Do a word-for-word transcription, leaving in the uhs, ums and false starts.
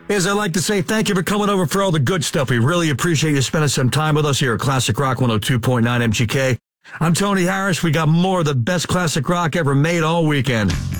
As I like to say, thank you for coming over for all the good stuff. We really appreciate you spending some time with us here at Classic Rock one oh two point nine M G K. I'm Tony Harris. We got more of the best classic rock ever made all weekend.